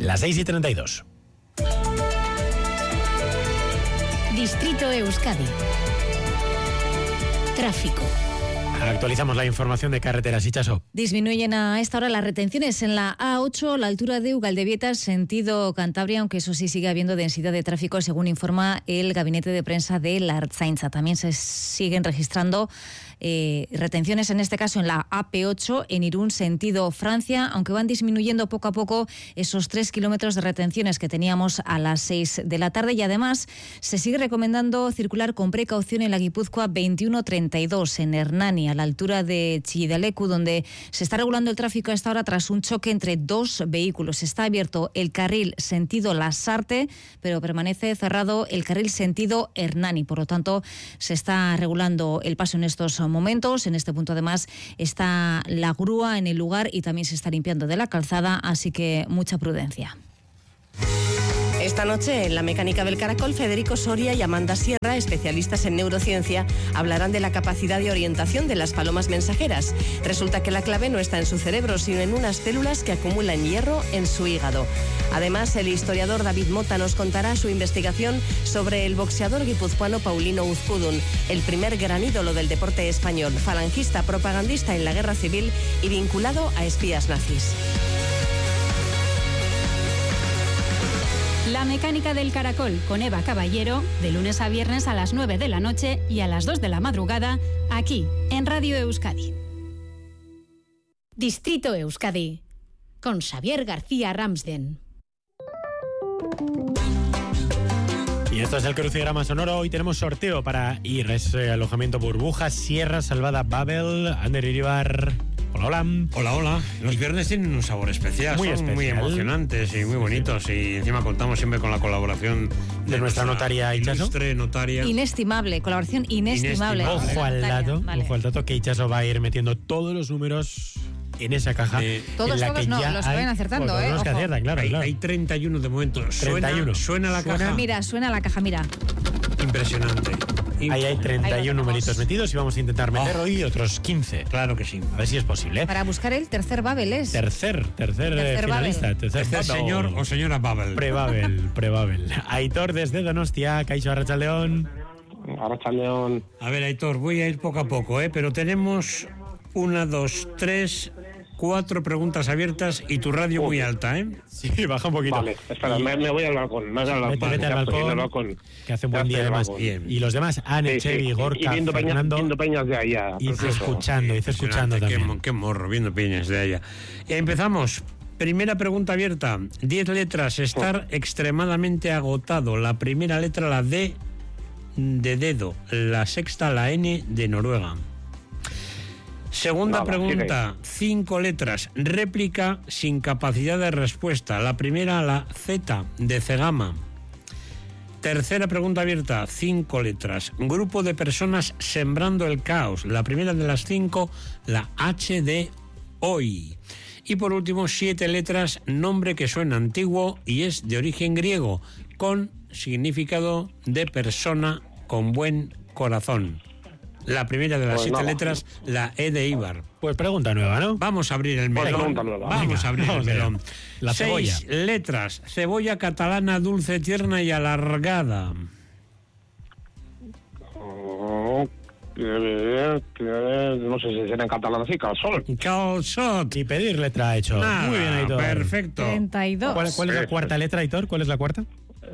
Las 6:32. Distrito Euskadi. Tráfico. Actualizamos la información de carreteras. Itxaso. Disminuyen a esta hora las retenciones en la A8 a la altura de Ugaldebietas, sentido Cantabria, aunque eso sí sigue habiendo densidad de tráfico, según informa el gabinete de prensa de la Ertzaintza. También se siguen registrando retenciones, en este caso en la AP8 en Irún, sentido Francia, aunque van disminuyendo poco a poco esos 3 kilómetros de retenciones que teníamos a las 6 de la tarde, y además se sigue recomendando circular con precaución en la Guipúzcoa 2132 en Hernani, a la altura de Chillidalecu, donde se está regulando el tráfico a esta hora tras un choque entre dos vehículos. Está abierto el carril sentido Lasarte, pero permanece cerrado el carril sentido Hernani. Por lo tanto, se está regulando el paso en estos momentos. En este punto, además, está la grúa en el lugar y también se está limpiando de la calzada, así que mucha prudencia. Esta noche, en la Mecánica del Caracol, Federico Soria y Amanda Sierra, especialistas en neurociencia, hablarán de la capacidad de orientación de las palomas mensajeras. Resulta que la clave no está en su cerebro, sino en unas células que acumulan hierro en su hígado. Además, el historiador David Mota nos contará su investigación sobre el boxeador guipuzcoano Paulino Uzkudun, el primer gran ídolo del deporte español, falangista, propagandista en la guerra civil y vinculado a espías nazis. La Mecánica del Caracol con Eva Caballero, de lunes a viernes a las 9 de la noche y a las 2 de la madrugada, aquí en Radio Euskadi. Distrito Euskadi, con Xavier García Ramsden. Y esto es el crucigrama sonoro. Hoy tenemos sorteo para ir a ese alojamiento Burbuja, Sierra Salvada Babel, Ander Iribar. Hola, hola. Hola, hola. Los viernes tienen un sabor especial, muy son especial, muy emocionantes y muy bonitos. Y encima contamos siempre con la colaboración de nuestra notaria Itxaso. Ilustre notaria. Inestimable, colaboración inestimable. Ojo al dato, vale. Ojo al dato que Itxaso va a ir metiendo todos los números en esa caja. Todos no, los que vayan acertando, los que aciertan, claro. Hay 31 de momento. 31. Suena la caja. Mira, suena la caja, mira. Impresionante. Ahí hay 31 numeritos metidos y vamos a intentar meter hoy otros 15. Claro que sí. A ver si es posible. Para buscar el tercer Babel es. Tercer finalista. Babel. Tercer señor o señora Babel. Pre-Babel. Aitor desde Donostia, Kaixo Arratsaldeon. Arratsaldeon. A ver, Aitor, voy a ir poco a poco, pero tenemos 1, 2, 3, 4 preguntas abiertas y tu radio muy alta, ¿eh? Sí, baja un poquito. Vale, espera, me voy al balcón. Vete al balcón, que hace un buen día además. Bien. Y los demás, Anne, Chevi, Gorka, Fernando. Viendo peñas de allá. Y dice escuchando también. Qué morro, viendo peñas de allá. Empezamos. Primera pregunta abierta. 10 letras, estar extremadamente agotado. La primera letra, la D de dedo. La sexta, la N de Noruega. Segunda pregunta, 5 letras, réplica sin capacidad de respuesta. La primera, la Z de Cegama. Tercera pregunta abierta, 5 letras, grupo de personas sembrando el caos. La primera de las 5, la H de hoy. Y por último, 7 letras, nombre que suena antiguo y es de origen griego, con significado de persona con buen corazón. La primera de las 7 letras, la E de Ibar. Pues pregunta nueva, ¿no? Vamos a abrir el melón. Vamos a abrir el melón. La cebolla. 6 letras, cebolla catalana dulce, tierna y alargada. No sé si será en catalán así, calzón. Calzot. Y pedir letra ha hecho. Muy bien, Aitor. Perfecto. 32. ¿Cuál es la cuarta letra, Aitor? ¿Cuál es la cuarta?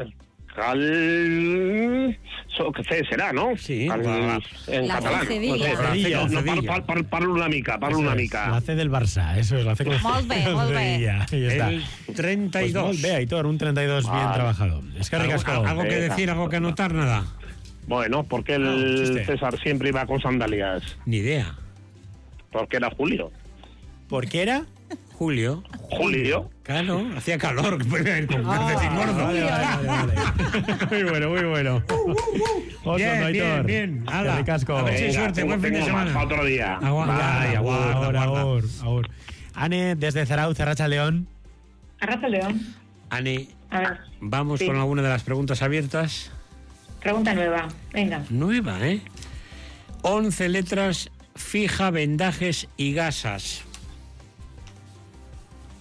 ¿Qué será, no? Sí, en la catalán. Cedilla. Parlo una mica. La C del Barça, eso es, la C con Molt bé. Ahí está. El 32. Pues molt bé, Aitor, un 32 bien trabajado. Es que ¿Algo que decir, algo que anotar, nada? Bueno, ¿por qué el César siempre iba con sandalias? Ni idea. Porque era Julio. ¿Por qué era? Julio. Claro, hacía calor, podía ir con calcetín gordo. Vale. Muy bueno. Bien. Hala. Ricasco. A ver si hay suerte, buen fin de semana. Otro día. Agur. Ane, desde Zarauz, Arratsaldeon. Arratsaldeon. Ane, A ver, vamos con alguna de las preguntas abiertas. pregunta nueva. Venga. Nueva, ¿eh? 11 letras, fija, vendajes y gasas.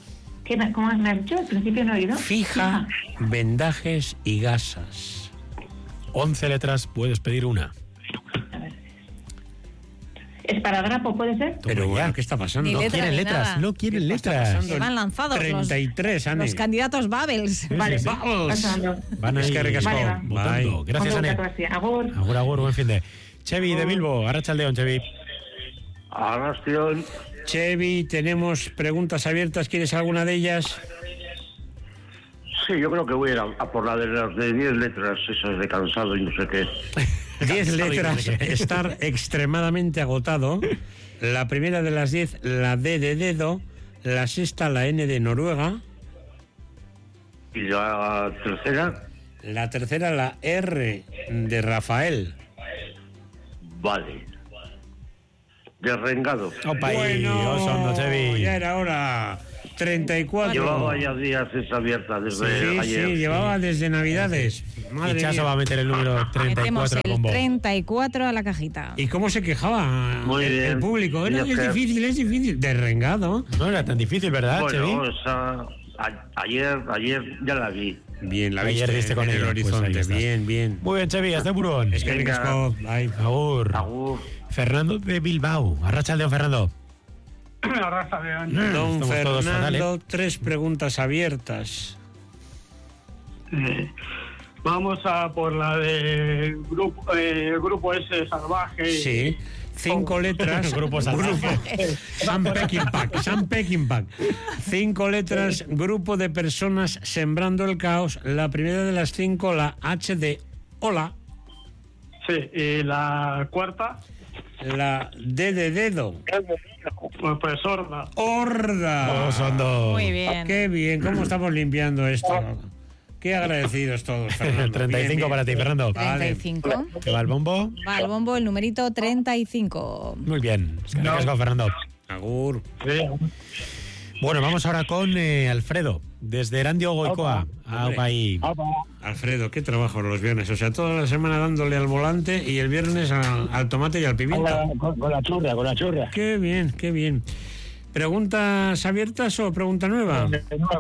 ¿Cómo me has dicho? Al principio no he oído. Fija, vendajes y gasas. 11 letras, puedes pedir una. A ver. ¿Esparadrapo puede ser? Pero Toma ya. bueno, ¿qué está pasando? Ni No letra quieren ni letras, nada. no quieren ¿Qué está letras. pasando? Se van lanzados 33, Ane. los candidatos Babels. Sí, sí. ¡Vamos! Pasando. Van ahí Es que ricasco. Vale, va. votando. Bye. Gracias, Ondo Ane. bukatu hasia. Agur. Agur, agur, buen fin de. Chevi de Bilbo, Arratsaldeon, Chevi. Arrastión. Chevi, tenemos preguntas abiertas. ¿Quieres alguna de ellas? Sí, yo creo que voy a ir a por la de las de 10 letras, esas de cansado y no sé qué. 10 letras, no sé qué. estar extremadamente agotado. La primera de las 10, la D de dedo. La sexta, la N de Noruega. Y la tercera, La tercera, la R de Rafael. vale. Derrengado. Opa, Osondo, Chevi. ya era hora. 34. Llevaba ya días esa abierta desde Sí, ayer. sí, llevaba desde Navidades. Madre Y Chaso mía. va a meter el número Metemos 34 el combo. 34 a la cajita. ¿Y cómo se quejaba Muy el bien. público? Y Es difícil, es difícil. Derrengado. No era tan difícil, ¿verdad, Chevi? Bueno, ayer ya la vi. Bien, la Ayer viste diste con en el ella, pues ahí horizonte. estás. Bien, bien. Muy bien, Chevi, hasta Burón. Es que Venga. ricasco. Ay. Agur. Agur. Fernando de Bilbao. Arratsaldeon, Fernando. Arrastión. Don Estamos todos Fernando, fatal, 3 preguntas abiertas. Vamos a por la de grupo S salvaje. Sí. 5 letras. Grupo salvaje. Sam Peckinpah. Sam Peckinpah. 5 letras. Grupo de personas sembrando el caos. La primera de las 5, la H de hola. Sí, y la cuarta, La D de dedo. pues sorda. Horda. Osondo. Muy bien. Qué bien. ¿Cómo estamos limpiando esto? Qué agradecidos todos, Fernando. 35 Bien, para ti, bien. Fernando. Vale. 35. ¿Qué va el bombo? Va al bombo el numerito 35. Muy bien. Es que ricasco, Fernando. Agur. Bueno, vamos ahora con Alfredo, desde Erandio Goicoa. Hombre. Ahí. Alfredo, qué trabajo los viernes. O sea, toda la semana dándole al volante y el viernes al tomate y al pimiento. Con la churra. Qué bien, qué bien. ¿Preguntas abiertas o pregunta nueva?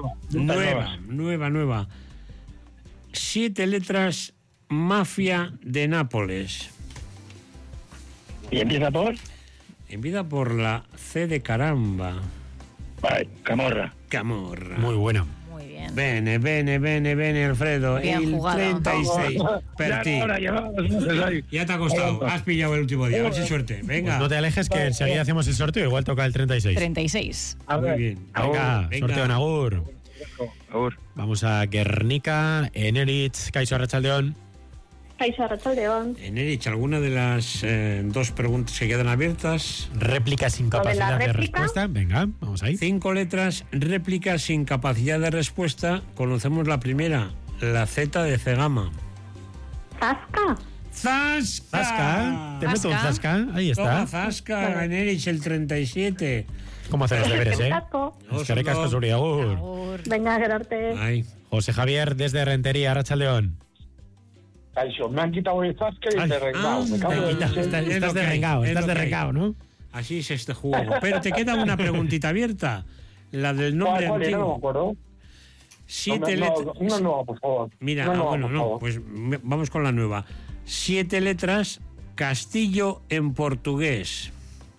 Nueva. 7 letras, mafia de Nápoles. ¿Y empieza por? Empieza por la C de caramba. Vale, Camorra. Camorra. Muy bueno. Muy bien. Bene, Alfredo. Bien el jugado. 36. Per ti. Ya te ha costado. Has pillado el último día. A ver si suerte. Venga. Pues no te alejes que enseguida hacemos el sorteo, igual toca el 36. 36. Muy bien. Venga, Venga. sorteo en Agur. Vamos a Guernica, Eneritz, Kaixo Arratsaldeon. Kaixo Arratsaldeon. Enerich, ¿alguna de las 2 preguntas que quedan abiertas? Réplica sin ¿Lo de la capacidad de réplica? respuesta. Venga, vamos ahí. 5 letras, réplica sin capacidad de respuesta. Conocemos la primera, la Z de Cegama. Zasca. ¡Zasca! Zasca, te meto un Zasca. Zasca, ahí Toma, está. Zasca, Enerich, el 37. ¿Cómo hacer los deberes, Zasco. Es que ricasco, Suri, Agur. Agur. Venga, Gerarte. Ay, José Javier, desde Rentería, Arratsaldeon. Kaixo, me han quitado el zasca y Ay, derrengado. Me cago en Estás, el- estás Es lo que hay, derrengado, es estás lo que hay. derrengado, ¿no? así es este juego. Pero te queda una preguntita abierta. La del nombre ¿Cuál era? No me antiguo. acuerdo. 7 No, letras. una nueva, por favor. Mira, Una nueva, bueno, por no, favor. pues vamos con la nueva. 7 letras, castillo en portugués.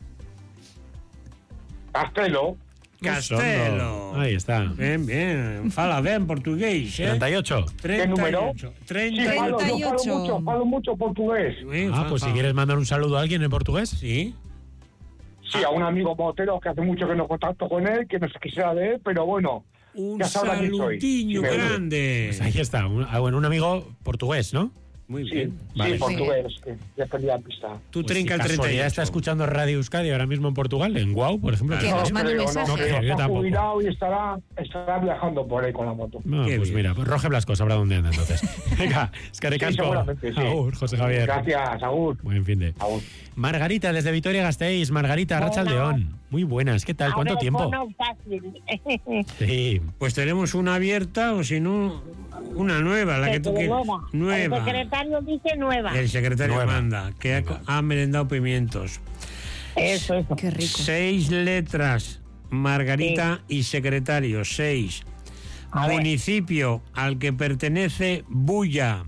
Castelo. Castelo. Ahí está. Bien. Fala bien portugués, ¿eh? 38. ¿Qué número? 38. Yo falo mucho portugués. Pues si quieres mandar un saludo a alguien en portugués. Sí. Sí, a un amigo motero que hace mucho que no contacto con él, que no sé qué sea de él, pero bueno. Un ya sabrá quién soy. saludiño Sí, me- grande. Pues ahí está. Bueno, un amigo portugués, ¿no? Muy Sí, bien. Vale. sí, portugués, que ya perdí la pista. Tú Pues trinca si el casualidad 38. está escuchando Radio Euskadi ahora mismo en Portugal, en Guau, por ejemplo. Que claro. nos mande un creo, mensaje. No creo, yo está tampoco. jubilado y estará viajando por ahí con la moto. No, Qué pues bien. mira, pues Roge Blasco sabrá dónde anda entonces. Venga, es que Sí, seguramente, sí. Agur, José Javier. Gracias, Agur. Buen fin de. Agur. Margarita, desde Vitoria Gasteiz. Margarita, Arratsaldeon. Muy buenas, ¿qué tal? ¿Cuánto tiempo? Sí. Pues tenemos una abierta o si no, una nueva, la que tú quieras. Nueva. El secretario dice nueva. El secretario Nueva. manda, que ha merendado pimientos. Eso. Qué rico. 6 letras, Margarita y secretario. 6. A ver. Municipio al que pertenece Bulla.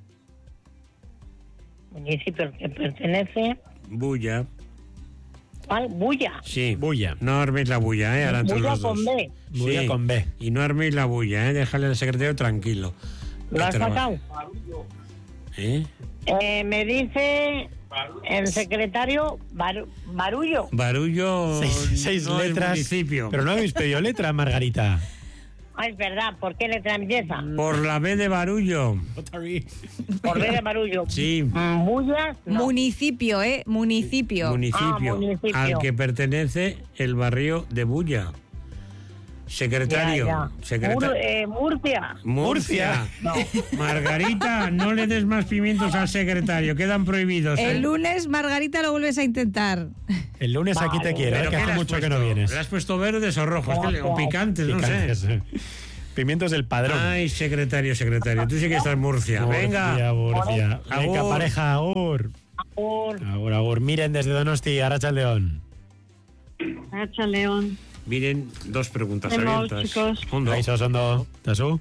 Municipio al que pertenece. Bulla. ¿Cuál? Bulla. Sí. Bulla. No arméis la bulla, ahora entre Bulla los dos. con B. Bulla Sí. con B. Y no arméis la bulla, déjale al secretario tranquilo. ¿Lo has Que sacado? ¿Eh? Me dice el secretario Barullo. Barullo. 6 no es letras. municipio. Pero no habéis pedido letra, Margarita. Ah, es verdad. ¿Por qué letra empieza? Por la B de Barullo. Por B de Barullo. Sí. Bullas. No. Municipio, municipio. Municipio, municipio. al que pertenece el barrio de Bulla. Secretario. Ya, ya. Murcia. Murcia. No. Margarita, no le des más pimientos al secretario, quedan prohibidos. El lunes, Margarita, lo vuelves a intentar. El lunes aquí te quiero, ¿Pero que qué hace le has mucho que puesto? no vienes. ¿Le has puesto verdes o rojos? O picantes, no Picantes, sé. Pimientos del padrón. Ay, secretario. Tú sí que estás en Murcia. Venga. Murcia. Venga, Agur. pareja, agur. Agur. Miren desde Donosti, Arratsaldeon. Arratsaldeon. Miren, 2 preguntas Hemos, abiertas. chicos. Ondo. Kaixo, ondo. Tasu?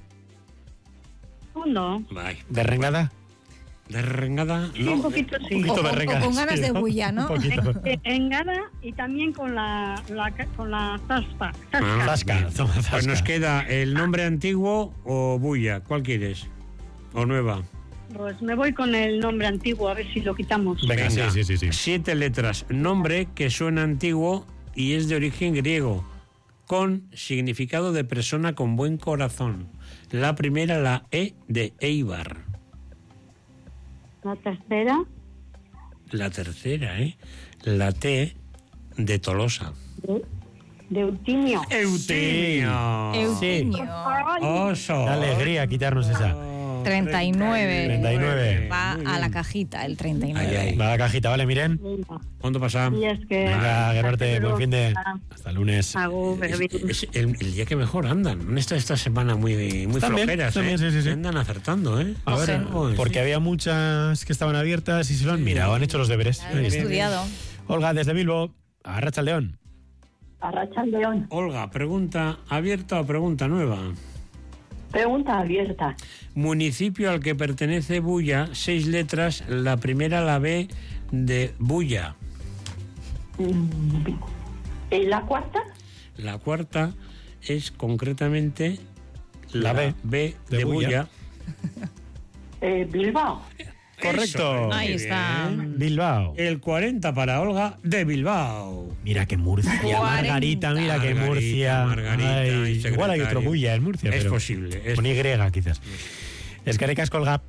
Uno. Bai. ¿De rengada? De rengada. Sí, un poquito sí. Un poquito de rengada. o con ganas sí, de ¿no? bulla, ¿no? Un poquito. En gana y también con la zaspa. Ah, Zasca, bien. toma zasca. Pues nos queda el nombre antiguo o bulla. ¿Cuál quieres? ¿O nueva? Pues me voy con el nombre antiguo, a ver si lo quitamos. Venga, sí. 7 letras. Nombre que suena antiguo y es de origen griego, con significado de persona con buen corazón. La primera, la E de Eibar. La tercera, La tercera, la T de Tolosa. de Eutimio. Eutimio. Eutimio. Oso. Qué alegría quitarnos esa. 39. 39. Va a la cajita, el 39. Ay, ay. Va a la cajita, ¿vale? Miren. ¿Cuándo pasa? Y es que... Venga, Gerarte, buen fin de... Hasta el lunes. Es el día que mejor andan. Han estado esta semana muy Están bien, flojeras. están bien, sí. Andan acertando, ¿eh? A ver, Ojo, porque sí. había muchas que estaban abiertas y se lo han mirado, han hecho los deberes. Han estudiado. Olga, desde Bilbo, Arratsaldeon. Arratsaldeon. Olga, pregunta abierta o pregunta nueva. Pregunta abierta. Municipio al que pertenece Bulla, 6 letras, la primera la B de Bulla. ¿Y la cuarta? La cuarta es concretamente la B B de de Bulla. Bilbao. Correcto. Eso, Ahí muy está. bien. Bilbao. El 40 para Olga de Bilbao. Mira que Murcia, 40. Margarita, mira que Margarita, Murcia. Margarita, Ay, y secretario. igual hay otro Bulla en Murcia, Es pero posible, es con Y quizás. Es que recas colga.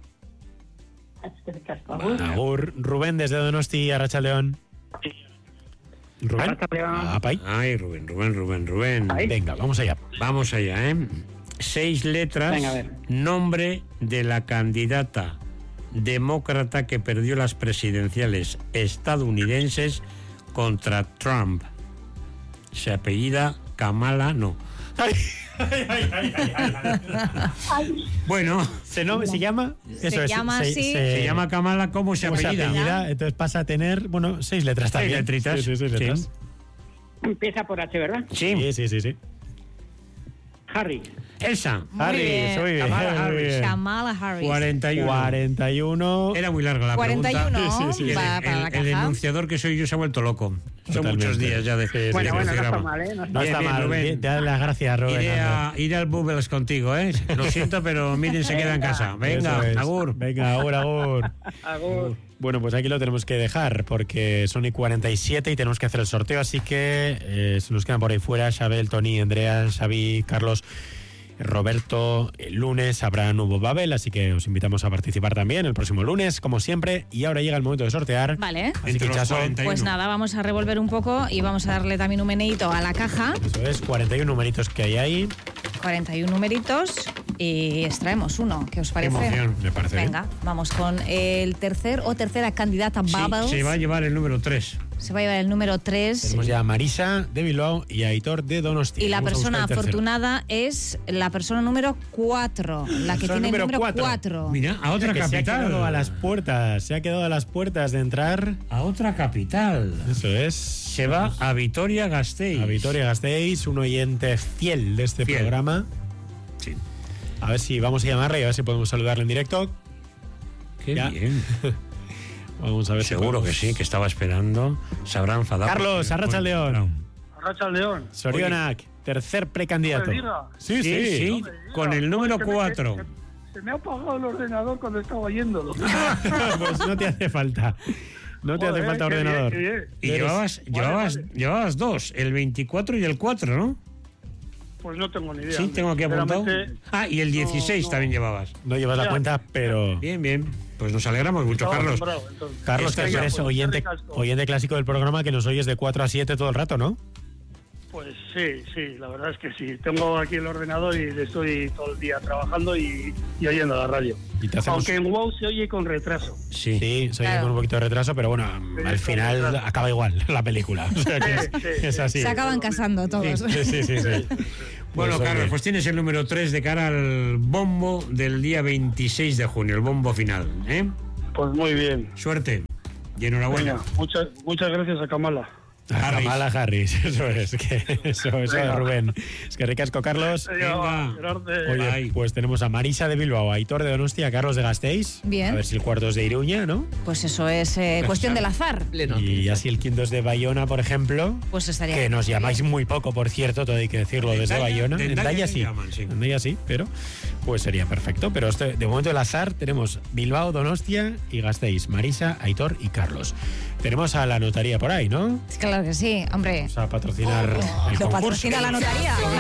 Agur, Rubén desde Donosti, Arratsaldeon. Rubén. Apai. Ay, Rubén. Venga, vamos allá. Vamos allá, ¿eh? 6 letras. Venga, a ver. Nombre de la candidata demócrata que perdió las presidenciales estadounidenses contra Trump. Se apellida Kamala, no. Bueno, ¿Se llama? Se llama así. se llama Kamala, ¿cómo se ¿cómo se apellida? apellida? Entonces pasa a tener, 6 letras Seis también. letritas. Sí, 6 letras. Sí. Empieza por H, ¿verdad? Sí, Sí. Harry. esa. Harris, bien. muy bien. Kamala muy Harris. bien. Kamala Harris. 41. 41. Era muy larga la 41, pregunta. Sí, Y para la el caja. enunciador que soy yo se ha vuelto loco. Son Totalmente. muchos días ya de Bueno, no programa. está mal, ¿eh? No Bien, está bien, mal. Rubén. Bien, te doy las gracias, Rubén. Iré al Bubbles contigo, ¿eh? Lo siento, pero miren, se queda en casa. Venga, Eso es. agur. Venga, agur. Agur. Bueno, pues aquí lo tenemos que dejar porque son y 47 y tenemos que hacer el sorteo, así que se nos quedan por ahí fuera Xabel, Tony, Andrea, Xavi, Carlos, Roberto. El lunes habrá nuevo Babel, así que os invitamos a participar también el próximo lunes, como siempre. Y ahora llega el momento de sortear. Vale. Así Entre que, los Chaso, 41. Pues nada, vamos a revolver un poco y vamos a darle también un meneíto a la caja. eso es, 41 numeritos que hay ahí. 41 numeritos y extraemos uno. ¿Qué os parece? Qué emoción. Me parece Venga, vamos con el tercera candidata, Sí, Bubbles. se va a llevar el número 3. Se va a llevar el número 3. Tenemos ya a Marisa de Bilbao y a Aitor de Donostia. Y la Vamos a persona buscar el tercero. afortunada es la persona número 4, la que Persona tiene el número número cuatro. 4. Mira, a otra Que se ha capital. quedado a las puertas. Se ha quedado a las puertas de entrar. A otra capital. Eso es. Se va a Vitoria-Gasteiz. A Vitoria Gasteiz, un oyente fiel de este Fiel. programa. Sí. A ver si vamos a llamarle y a ver si podemos saludarle en directo. Qué Ya. bien. Vamos a ver Seguro si que sí, que estaba esperando. Se habrá enfadado. Carlos, Arracha al León. Arracha al León. Sorionak, tercer precandidato. No me diga. Sí, Sí, sí. sí, con el número Que me- 4. Se me ha apagado el ordenador cuando estaba yéndolo. Pues no te hace falta. No te hace Joder, falta qué bien, ordenador. qué bien. Y Eres- llevabas 2, el 24 y el 4, ¿no? Pues no tengo ni idea. Sí, tengo aquí apuntado. Sinceramente, Ah, y el 16 no. también llevabas. No llevas la Ya. cuenta, pero... Bien, bien. Pues nos alegramos mucho, estaba Carlos. asombrado, entonces. Carlos, Es que que ya, eres pues, oyente, qué ricasco. oyente clásico del programa, que nos oyes de 4 a 7 todo el rato, ¿no? Pues sí, la verdad es que sí. Tengo aquí el ordenador y le estoy todo el día trabajando y oyendo la radio. Y te hacemos... Aunque en WOW se oye con retraso. Sí. Sí, soy Claro. con un poquito de retraso, pero bueno, al final retraso. acaba igual la película. O sea que es así. Se acaban casando todos. Sí. Bueno, Pues, Carlos, oye. pues tienes el número 3 de cara al bombo del día 26 de junio, el bombo final. ¿Eh? Pues muy bien. Suerte y enhorabuena. Venga, muchas gracias a Kamala. A Kamala Harris, eso es, eso es Venga. Rubén. Es que ricasco, Carlos. Venga. Oye, Ay. pues tenemos a Marisa de Bilbao, a Aitor de Donostia, a Carlos de Gasteiz. Bien. A ver si el cuarto es de Iruña, ¿no? Pues eso es cuestión del azar. Y así el quinto es de Bayona, por ejemplo. Pues estaría Que nos llamáis muy poco, por cierto, todo hay que decirlo, De desde Endaya- Bayona. de En Endaya Endaya me sí. llaman, sí. En Endaya sí, pero pues sería perfecto. Pero de momento el azar tenemos Bilbao, Donostia y Gasteiz. Marisa, Aitor y Carlos. Tenemos a la notaría por ahí, ¿no? Claro que sí, hombre. Vamos a patrocinar el Lo concurso. patrocina la notaría.